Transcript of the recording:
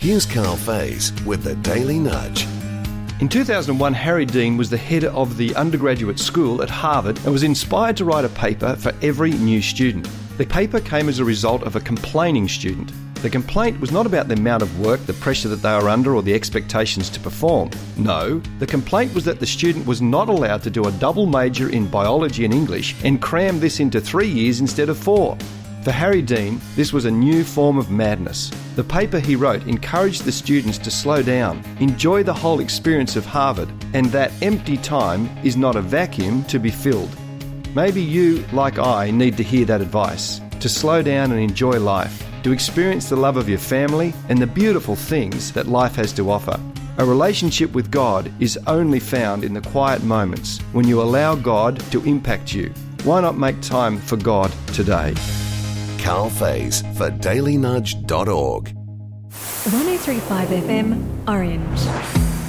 Here's Carl Faze with the Daily Nudge. In 2001, Harry Dean was the head of the undergraduate school at Harvard and was inspired to write a paper for every new student. The paper came as a result of a complaining student. The complaint was not about the amount of work, the pressure that they were under, or the expectations to perform. No, the complaint was that the student was not allowed to do a double major in biology and English and cram this into 3 years instead of 4. For Harry Dean, this was a new form of madness. The paper he wrote encouraged the students to slow down, enjoy the whole experience of Harvard, and that empty time is not a vacuum to be filled. Maybe you, like I, need to hear that advice, to slow down and enjoy life, to experience the love of your family and the beautiful things that life has to offer. A relationship with God is only found in the quiet moments when you allow God to impact you. Why not make time for God today? Carl Faze for dailynudge.org. 103.5 FM, Orange.